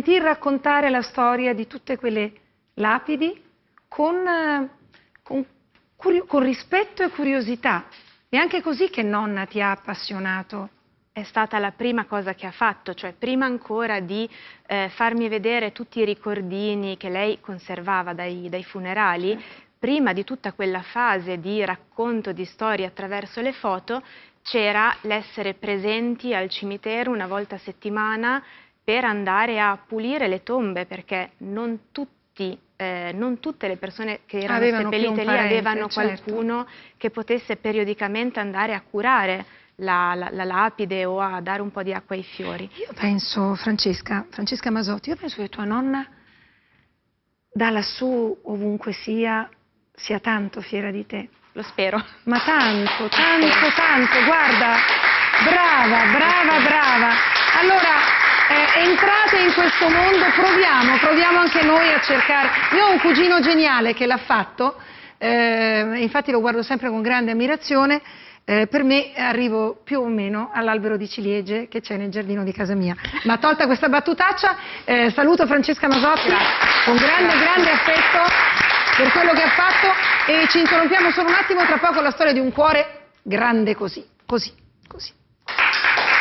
sentir raccontare la storia di tutte quelle lapidi con rispetto e curiosità. È anche così che nonna ti ha appassionato. È stata la prima cosa che ha fatto, cioè prima ancora di farmi vedere tutti i ricordini che lei conservava dai funerali, prima di tutta quella fase di racconto di storie attraverso le foto, c'era l'essere presenti al cimitero una volta a settimana per andare a pulire le tombe, perché non tutte le persone che erano seppellite lì avevano qualcuno che potesse periodicamente andare a curare la lapide o a dare un po' di acqua ai fiori. Io penso, Francesca Masotti, io penso che tua nonna da lassù, ovunque sia tanto fiera di te. Lo spero. Ma tanto, guarda, brava. Allora, entrate in questo mondo, proviamo anche noi a cercare. Io ho un cugino geniale che l'ha fatto, infatti lo guardo sempre con grande ammirazione. Per me arrivo più o meno all'albero di ciliegie che c'è nel giardino di casa mia. Ma tolta questa battutaccia, saluto Francesca Masotti con grande affetto per quello che ha fatto e ci interrompiamo solo un attimo, tra poco la storia di un cuore grande così.